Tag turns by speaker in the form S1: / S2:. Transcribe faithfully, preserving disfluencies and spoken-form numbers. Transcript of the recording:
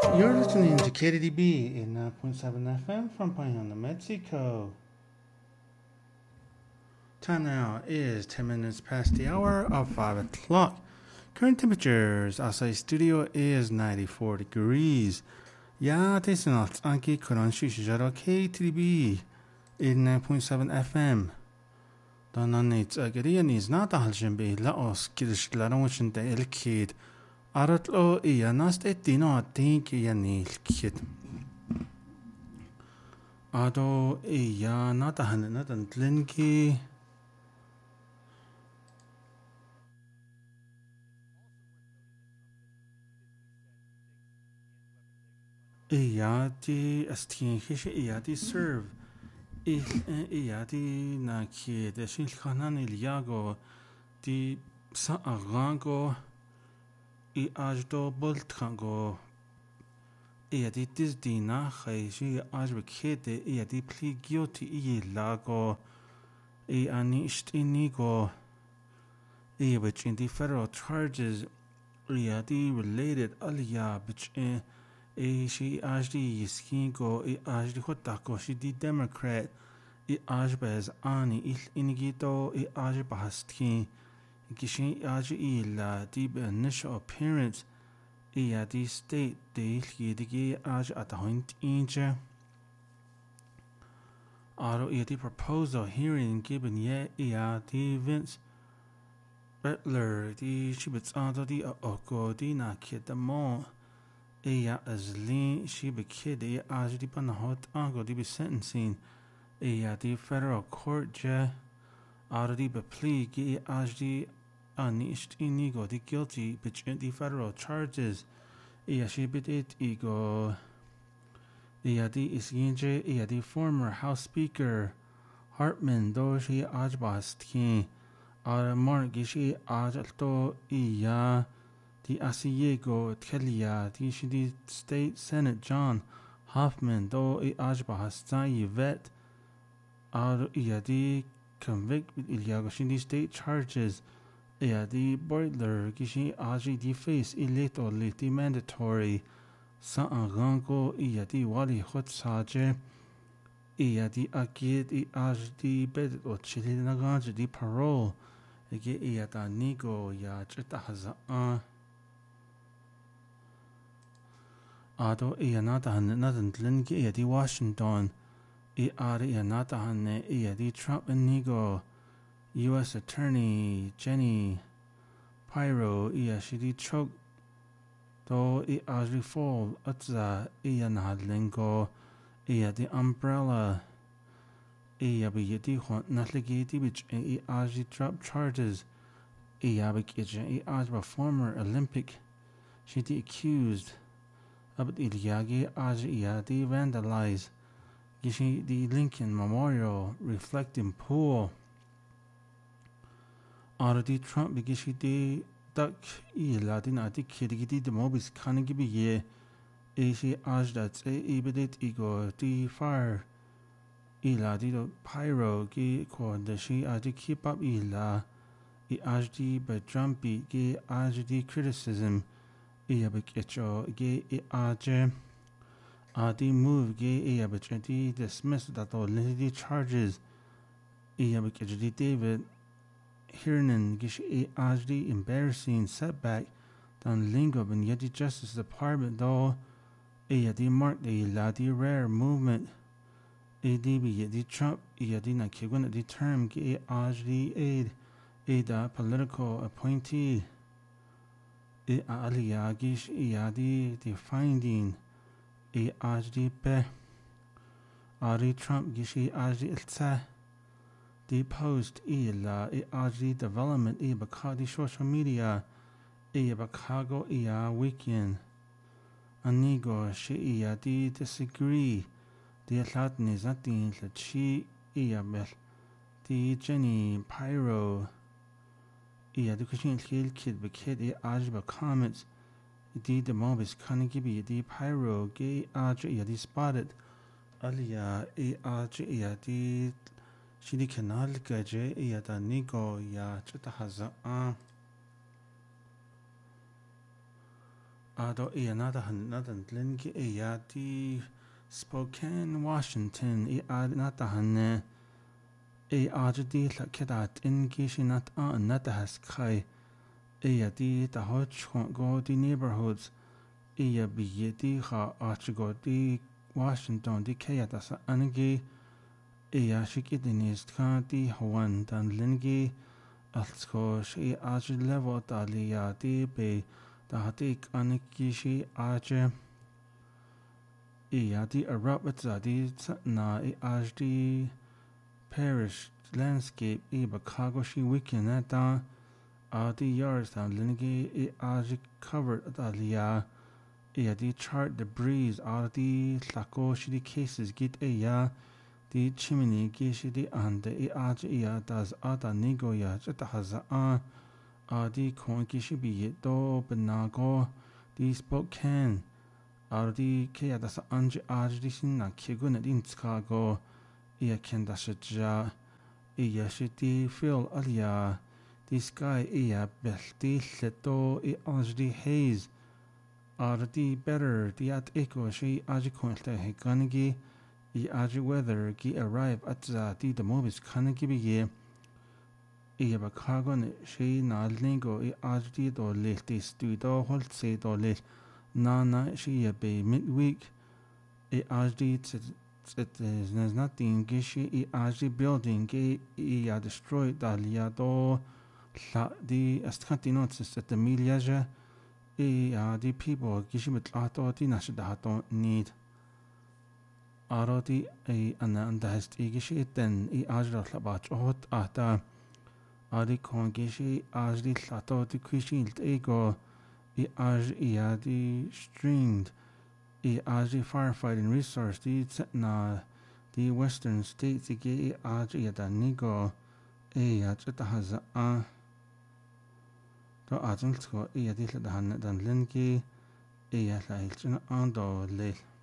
S1: You're listening to K D B in nine point seven F M from Payanda, Mexico. Time now is ten minutes past the hour of five o'clock. Current temperatures outside studio is ninety-four degrees. Ja, het is nacht anki kuran shishijaro K D B in nine point seven F M. Dan dan niet agerian is na tahalshin be laos kidish larongishin de elkid. Aratlo iya nast etino think yani kid. Ado iya na tahan na dan tlinki. Iya di astien kish iya di serve. Iya di na kid de shin khanan iliago di sa arango I ajdo boltkango iya di dizdina khayshi ajbe kede iya di pli guilty iya lago I ani ishtinigo iya which in the federal charges iya di related aliya which in a she ajdi yiskingo I ajdi hotako she di Democrat I ajbez ani il inigito I ajbahastkin Gishin Aji ila di initial appearance iya di state de yidigi Aji atahunt inja Aro iya di proposal hearing given ye iya di Vince Butler di shibits ado di oko di na kid mo iya azlin shibit kid iya Aji di panahot ango di be sentencing iya di federal court ja Aro di beplea gi Aji Anisht inigo di guilty bitch the federal charges iya shibit it ego iya di isginje iya di former house speaker Hartman do shi ajbastkin ar margishi ajalto iya di asiyego tkelia di shi di state senate John Hoffman do I ajbastai vet ar iya di convict ilyago shi di state charges Yeah, the boiler gishi aji di face ilito liti mandatory sa rango iya di wali hot saje iya di akid I aji di bed o chili nagaji di parole ege iya da nigo ya chita haza a ado iya nata han nadan tlinki iya di Washington I ari iya nata han iya di Trump nigo U S Attorney Jenny Pyro iya shidi chok do I ajri fall atza iya nahadlingo iya di umbrella iya bi yedi hon natligi di bich I ajri drop charges iya bi kitchen I ajba former Olympic shidi accused abat ilyagi ajri iya di vandalize gishi di Lincoln Memorial reflecting pool Aro di Trump bigishi di dak ila di na di kidigi di demobis kanigi bi ye Eshi ajdat e ibedit ego di fire ila di do pyro gi ko de shi adi keep up ila I ajdi be jumpy gi ajdi criticism iya biketcho gi I aje adi move gi iya biketi dismiss that all the charges iya biketi David Hirnan gish a ajdi embarrassing setback dan lingo ben yeti Justice Department do a yeti mark the ladi rare movement a db yeti Trump yeti na kigun the term gi a ajdi aid a da political appointee a aliya gish yadi the finding a ajdi pe ari Trump gish ajdi ilta The post ila I ajdi development I bakadi social media I bakago iya weekend anigo shi iya di disagree di latni zatin lachi iya bel di Jenny Pyro iya di kushin khil kid bakid I ajba comments di the mobis kanigibi di Pyro ge aj iya di spotted aliya I aj iya di Shidi kanal gaje iya da nigo ya chita haza a Ado i another another linki e ya di Spokane, Washington i ad nata hanne e ajdi la kedat in gishinat an nata has kai e ya di ta hoch go di neighborhoods e ya bi di ha archigo di Washington di kaya ta sa angi e ya shikidinis ka di hawan dan lingi alsko shi ajdi level ta li ya di be da hatik anikishi aje i adi erupt adi na i ajdi parish landscape i bakago shi weekend da adi yards da lingi i ajdi covered alia i adi chart debris adi lako shi di cases git e ya di chimney gi shi di ande i ajdi ya das ada nigo ya jata haza a adi konki shi bi do benago di Spokane Ardi ke da sa anji ajdi sin na kigu na din Chicago iya kenda shija iya shiti feel alia di sky iya belti leto i ajdi haze ardi better di at echo shi aji konte he kanigi i aji weather ki arrive at za di the movies kanigi bi ye iya ba kagon shi na lingo i ajdi do lehti studio holtse do lehti na na shi ya be midweek e ajdi it is nothing gishi e ajdi building ge e ya destroyed dalia do la di astantinots at the miliaja e ya di people gishi mit ato di nashdato need aroti e ana anda hast e gishi ten e ajda labach ot ata adi kon gishi ajdi lato di kishilt ego I aj i di stringed I aj firefighting resource di na di western states I i aj i da nigo e aj ta haza a do ajul ko I di la dan dan linki e ya la ilchina ando le